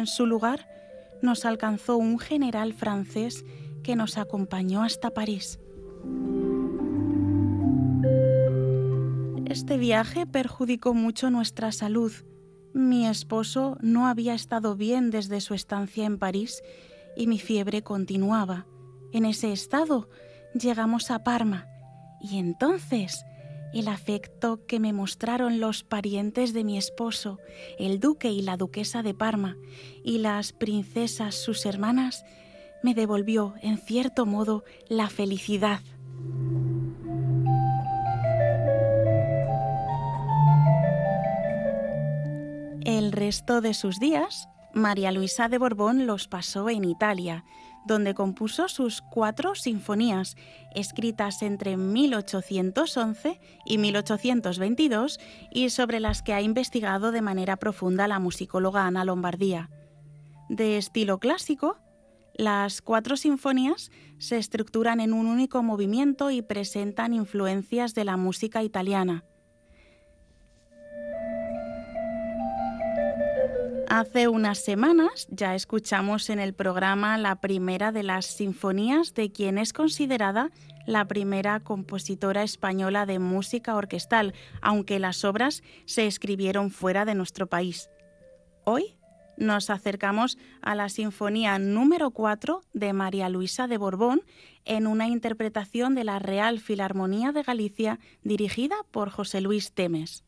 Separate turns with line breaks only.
en su lugar, nos alcanzó un general francés que nos acompañó hasta París. Este viaje perjudicó mucho nuestra salud. Mi esposo no había estado bien desde su estancia en París y mi fiebre continuaba. En ese estado llegamos a Parma y entonces el afecto que me mostraron los parientes de mi esposo, el duque y la duquesa de Parma, y las princesas sus hermanas, me devolvió, en cierto modo, la felicidad. El resto de sus días, María Luisa de Borbón los pasó en Italia, donde compuso sus 4 sinfonías, escritas entre 1811 y 1822 y sobre las que ha investigado de manera profunda la musicóloga Ana Lombardía. De estilo clásico, las 4 sinfonías se estructuran en un único movimiento y presentan influencias de la música italiana. Hace unas semanas ya escuchamos en el programa la primera de las sinfonías de quien es considerada la primera compositora española de música orquestal, aunque las obras se escribieron fuera de nuestro país. Hoy nos acercamos a la sinfonía número 4 de María Luisa de Borbón en una interpretación de la Real Filarmonía de Galicia dirigida por José Luis Temes.